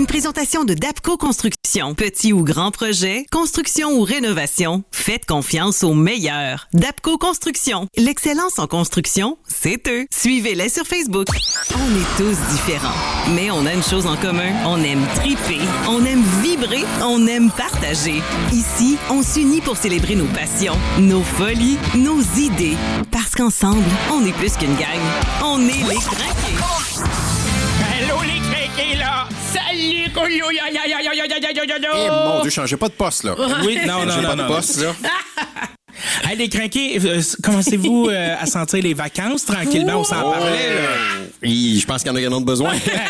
Une présentation de Dapco Construction. Petit ou grand projet, construction ou rénovation, faites confiance aux meilleurs. Dapco Construction. L'excellence en construction, c'est eux. Suivez-les sur Facebook. On est tous différents, mais on a une chose en commun. On aime triper, on aime vibrer, on aime partager. Ici, on s'unit pour célébrer nos passions, nos folies, nos idées. Parce qu'ensemble, on est plus qu'une gang. On est les Crinqués. Allô les Crinqués, là! Salut, Coolio! Eh mon Dieu, changez pas de poste, là. Oui, non. Pas de poste, là. Hey, les Crinqués, commencez-vous à sentir les vacances tranquillement? On s'en parlait, là. Oui, je pense qu'il y en a qui en ont besoin.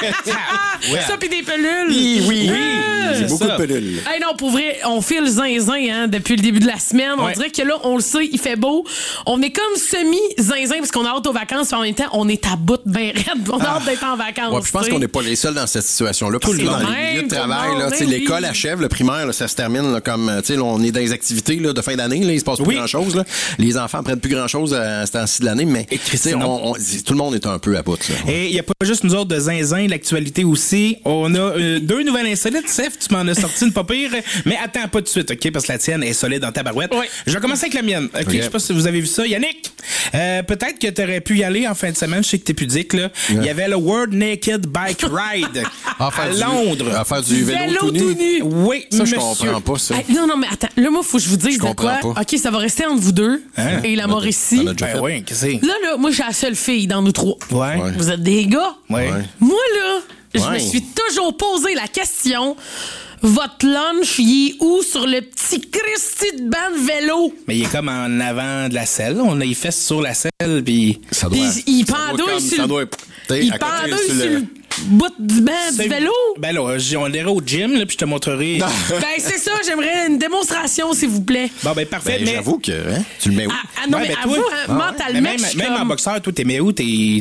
Ouais. Ça pis des pelules. Oui. J'ai c'est beaucoup ça. de pelules. Hey non, pour vrai, on file zinzin hein, depuis le début de la semaine. On Ouais. dirait que là, on le sait, il fait beau. On est comme semi-zinzin parce qu'on a hâte aux vacances. En même temps, on est à bout de ben raide. On a hâte d'être en vacances. Ouais, puis je pense t'sais. qu'on n'est pas les seuls dans cette situation-là. Tout le dans monde. les milieux de Tout le travail, monde, là, tu sais, ben l'école oui. achève, le primaire, là, ça se termine là, comme, tu sais, là, on est dans les activités là, de fin d'année, là, il se passe plus Oui. grand-chose. Là. Les enfants prennent plus grand-chose à ce temps-ci de l'année, mais Et tu sais, Christine, tout le monde est un peu à bout. Là. Et il n'y a pas juste nous autres de zinzin, l'actualité aussi. On a deux nouvelles insolites. Seth, tu m'en as sorti une pas pire. Mais attends pas tout de suite, OK? Parce que la tienne est solide dans ta barouette. Oui. Je vais commencer avec la mienne. OK? Je sais pas si vous avez vu ça. Yannick, peut-être que tu aurais pu y aller en fin de semaine. Je sais que t'es pudique, là. Il y avait le World Naked Bike Ride à Londres. À faire du vélo tout nu. Oui, Ça, je monsieur. comprends pas, ça. Hey, non, mais attends. Là, moi, faut que je vous dise Je de quoi. comprends pas. OK, ça va rester entre vous deux Hein? et la Mauricie. On a déjà Ben fait. oui, qu'est-ce que c'est? Là, moi, je suis la seule fille dans nous trois. Ouais. Ouais. Vous êtes des gars. Ouais. Moi, là, je me Ouais. suis toujours posé la question, votre lunch, il est où sur le petit Christy de banc de vélo? Mais il est comme en avant de la selle. On a les fesses sur la selle, puis... Ça doit, Puis il ça doit pendouille comme- sur ça le- doit, t'sais, Il à côté, pendouille sur le bout du banc du vélo? Ben là, on irait au gym, là, puis je te montrerai. Ben, c'est ça, j'aimerais une démonstration, s'il vous plaît. Bon, ben parfait, Ben, mais... j'avoue que tu le mets où? Non, Ouais, mais ben, avoue, toi- hein, mentalement, Mais je suis même en comme boxeur, toi, t'es mis où?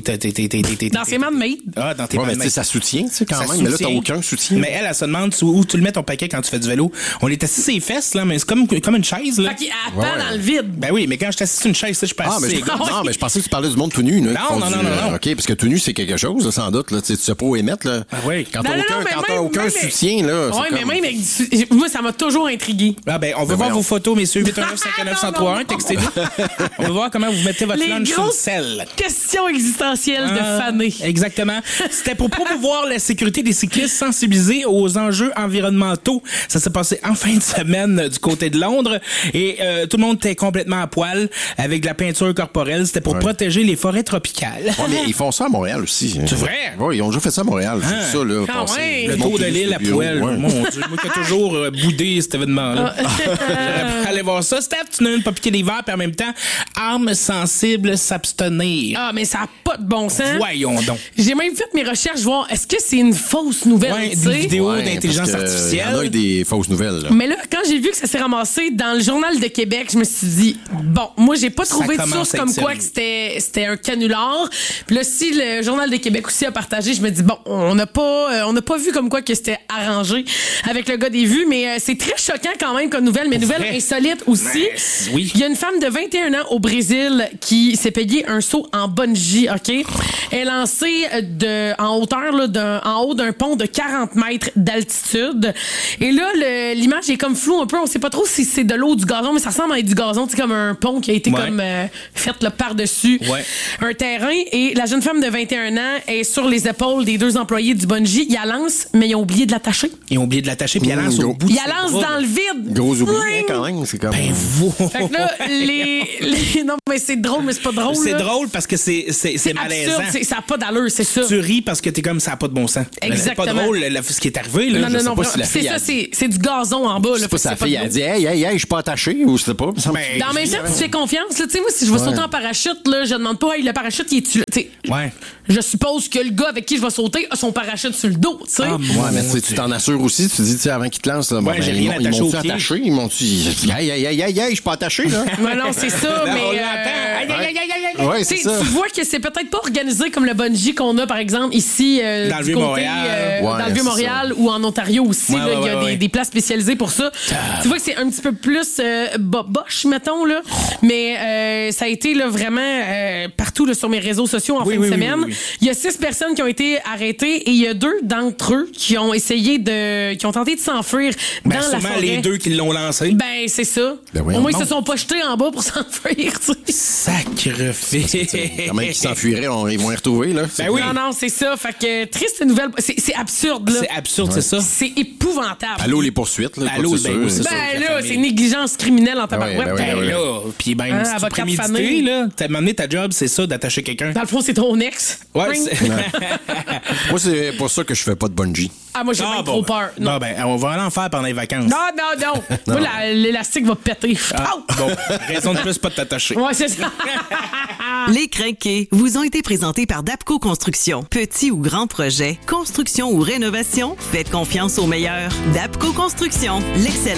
T'es dans ses mains de maid. Ah, dans tes Ouais, mains mais de tu sais, ça soutient, tu sais, quand Ça même. Mais là, t'as soutient. aucun soutien. Mais elle se demande où tu le mets ton paquet quand tu fais du vélo. On est assis sur les fesses, là, mais c'est comme une chaise, là. Fait qu'il attend Ouais. dans le vide. Ben oui, mais quand je suis assis sur une chaise, ça, je suis pas Ah, mais assis. je, sur les gars. non, mais je pensais que tu parlais du monde tout nu. Là, qui Non, font non, du- non, non. OK, parce que tout nu, c'est quelque chose, là, sans doute. Là, tu sais pas où émettre. Là. Ah oui. Quand Non, t'as non, aucun, mais quand t'as même- aucun même- soutien, là. Oui, c'est mais comme- même avec moi, ça m'a toujours intrigué. Ah, ben, on veut Ben voir voyons. vos photos, messieurs. 819-549-1031, textez-nous. On veut voir comment vous mettez votre Les lunch sur le grosses sel. questions existentielles de Ah, Fanny. Exactement. C'était pour promouvoir la sécurité des cyclistes, sensibiliser aux enjeux environnementaux. Ça s'est passé en fin de semaine du côté de Londres et tout le monde était complètement à poil avec de la peinture corporelle. C'était pour Ouais. protéger les forêts tropicales. Ouais, mais ils font ça à Montréal aussi. C'est vrai? Oui, ils ont déjà fait ça à Montréal. Ah. C'est ça, là. Ah passer ouais. du Le monde tour de tout nu l'île sur à le bureau. poil. Ouais. Mon Dieu, moi qui ai toujours boudé cet événement-là. J'aurais pu aller voir ça. Steph, tu n'as une pas piquer les verres, puis en même temps, âme sensible s'abstenir. Ah, mais ça n'a pas de bon sens. Voyons donc. J'ai même fait mes recherches, voir est-ce que c'est une fausse nouvelle, Ouais, tu des sais? vidéos Ouais, d'intelligence parce que artificielle. Il y en a eu des fausses nouvelles. Là. Mais là, quand j'ai vu que ça s'est ramassé dans le Journal de Québec, je me suis dit, bon, moi, j'ai pas trouvé de commence source à être comme quoi sérieux. que c'était un canular. Puis là, si le Journal de Québec aussi a partagé, je me dis, bon, on n'a pas vu comme quoi que c'était arrangé avec le gars des vues, mais c'est très choquant quand même comme nouvelle, mais nouvelle vrai? insolite aussi. Mais, oui. Il y a une femme de 21 ans au Brésil qui s'est payé un saut en bungee, OK? Elle est lancée en hauteur, là, en haut d'un pont de 40 mètres d'altitude. Et là, l'image est comme floue un peu. On sait pas trop si c'est de l'eau ou du gazon, mais ça ressemble à du gazon. C'est comme un pont qui a été Ouais. comme fait là, par-dessus un terrain. Et la jeune femme de 21 ans est sur les épaules des deux employés du bungee. Ils la lancent, mais ils ont oublié de l'attacher. Ils ont oublié de l'attacher, puis elle lance au gros. bout de Ils ses la lancent bras. dans le vide. Gros oubli, Ring! hein, quand même. C'est comme. Ben, vous. Fait que là, non, mais c'est drôle, mais c'est pas drôle. C'est là. drôle parce que c'est malaisant. Absurde, ça n'a pas d'allure, c'est ça. Tu ris parce que t'es comme ça n'a pas de bon sens. Mais c'est pas Exactement. drôle ce qui est arrivé. Là. Non, Je non, sais non, pas vraiment. si la c'est fille ça, a- c'est du gazon en bas. Là, C'est pas fait que sa fille, de elle l'eau. dit hey, je suis pas attaché ou je sais pas. Ben, Dans le même temps, tu fais confiance. Là, tu sais, moi, si je vais sauter en parachute, là, je demande pas, hey, le parachute, il est-tu là? Tu sais, Ouais. je suppose que le gars avec qui je vais sauter a son parachute sur le dos. Tu sais. Ah, Ouais, mais tu sais, tu t'en assures aussi. Tu te dis, tu sais, avant qu'ils te lancent, là, Ouais, j'ai rien ils attaché m'ont au pied. attaché. Ils m'ont dit, je suis pas attaché, là. Ouais, non, c'est ça, Ben, mais. on l'entend. Aïe, aïe, aïe, aïe, aïe, aïe. Ouais, Tu c'est sais, ça. tu vois que c'est peut-être pas organisé comme le bungee qu'on a, par exemple, ici, Dans le du Vieux-Montréal. côté, Ouais, dans le c'est Vieux-Montréal ou en Ontario aussi. Ouais, là, il y a ouais, ouais. des places spécialisées pour ça. Tu vois que c'est un petit peu plus boboche, mettons, là. Mais ça a été là, vraiment partout là, sur mes réseaux sociaux en Oui, fin oui, de oui, semaine. oui, oui. Il y a 6 personnes qui ont été arrêtés et il y a 2 d'entre eux qui ont tenté de s'enfuir dans la sûrement forêt. les 2 qui l'ont lancé. Ben, c'est ça. Ben oui, Au moins, ils bon. se sont pas jetés en bas pour s'enfuir, tu sais. Sacrifice. Quand même qu'ils s'enfuiraient, ils vont y retrouver, là. Ben oui. Non, c'est ça. Fait que triste nouvelle. C'est absurde, là. C'est absurde, c'est ça. C'est épouvantable. Allô, les poursuites, là. Allô, c'est ben sûr. oui, c'est ça. Ben la là, famille. c'est négligence criminelle en tabarouette. Ben oui, ben Ben oui. là, puis ben, Hein, si tu avocat prémédité, fané. là, t'as demandé ta job, c'est ça, d'attacher quelqu'un. Dans le fond, c'est ton ex. Ouais, Ring. c'est... Moi, c'est pour ça que je fais pas de bungee. Ah, moi, j'ai Ah, bien bon, trop peur. Non. Non, ben, on va aller en faire pendant les vacances. Non. Moi, l'élastique va péter. Ah, Pow! bon, raison de plus pas de t'attacher. Ouais, c'est ça. Les crinqués vous ont été présentés par Dapco Construction. Petit ou grand projet, construction ou rénovation, faites confiance aux meilleurs. Dapco Construction, l'excellence